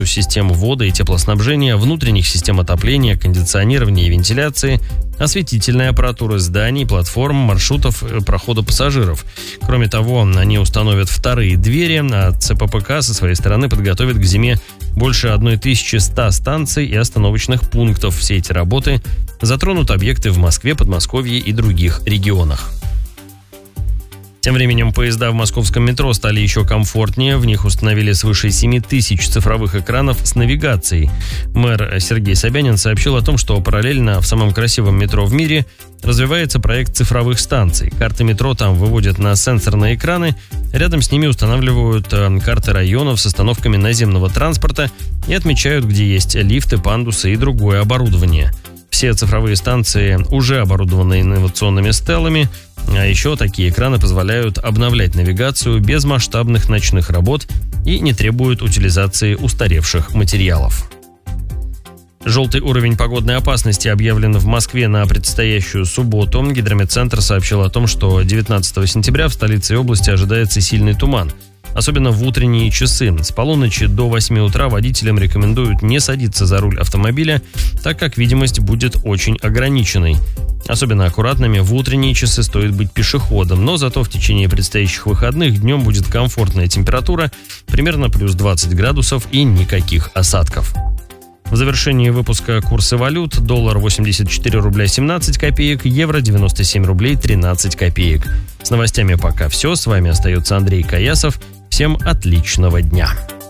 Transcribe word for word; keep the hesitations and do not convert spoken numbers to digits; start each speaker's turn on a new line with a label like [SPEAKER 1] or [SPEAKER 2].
[SPEAKER 1] систему воды- и теплоснабжения, внутренних систем отопления, кондиционирования и вентиляции, осветительной аппаратуры зданий, платформ, маршрутов прохода пассажиров. Кроме того, они установят вторые двери, а ЦППК со своей стороны подготовит к зиме больше тысячи ста станций и остановочных пунктов. Все эти работы затронут объекты в Москве, Подмосковье и других регионах. Тем временем поезда в московском метро стали еще комфортнее. В них установили свыше семи тысяч цифровых экранов с навигацией. Мэр Сергей Собянин сообщил о том, что параллельно в самом красивом метро в мире развивается проект цифровых станций. Карты метро там выводят на сенсорные экраны. Рядом с ними устанавливают карты районов с остановками наземного транспорта и отмечают, где есть лифты, пандусы и другое оборудование. Все цифровые станции уже оборудованы инновационными стеллами, а еще такие экраны позволяют обновлять навигацию без масштабных ночных работ и не требуют утилизации устаревших материалов. Желтый уровень погодной опасности объявлен в Москве на предстоящую субботу. Гидрометцентр сообщил о том, что девятнадцатого сентября в столице и области ожидается сильный туман. Особенно в утренние часы. С полуночи до восьми утра водителям рекомендуют не садиться за руль автомобиля, так как видимость будет очень ограниченной. Особенно аккуратными в утренние часы стоит быть пешеходом, но зато в течение предстоящих выходных днем будет комфортная температура, примерно плюс двадцать градусов и никаких осадков. В завершении выпуска курсы валют: доллар восемьдесят четыре рубля семнадцать копеек, евро девяносто семь рублей тринадцать копеек. С новостями пока все. С вами остается Андрей Каясов. Всем отличного дня.